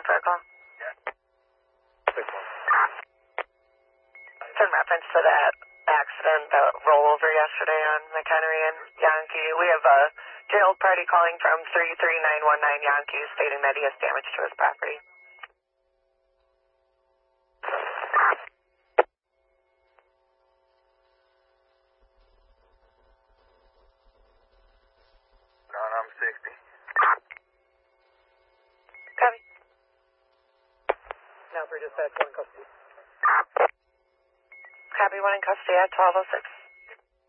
for a call. Quick one. It's in reference to that accident, the rollover yesterday on McHenry and Yankee. We have a jailed party calling from 33919 Yankee stating that he has damage to his property. I'm 60. Copy. Now for dispatch 1 custody. Copy, 1 in custody at 1206.